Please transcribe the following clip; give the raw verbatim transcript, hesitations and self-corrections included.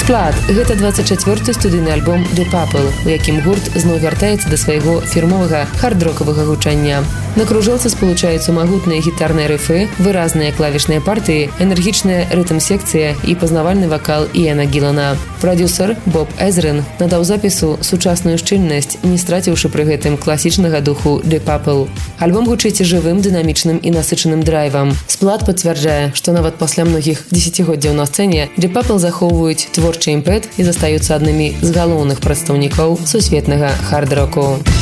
Сплат – гэта двадцать чацвёрты студыйны альбом The Purple, у якім гурт зноў вяртаецца да свайго фірмовага хард-рокавага гучання. На кружэлцы спалучаюцца магутныя гітарныя рыфы, выразныя клавішныя партыі, энергічная рытм-секцыя і пазнавальны вакал Іэна Гілана. Прадюсер Боб Эзрин надаў запісу сучасную шчыльнасць, не страціўшы пры гэтым класічнага духу The Purple. Альбом гучыць жывым, дынамічным і насычаным драйвам. Сплат пацвярджае, што нават пасля многіх дзесяцігоддзяў на сцэне The Purple захоўваюць творчы імпэт і застаюцца аднымі з галоўных прадстаўнікоў сусветнага хард-року.